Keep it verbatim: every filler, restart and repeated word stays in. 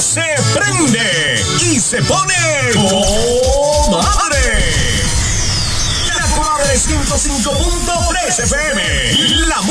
se prende y se pone comadre. La Comadre ciento cinco punto tres F M. La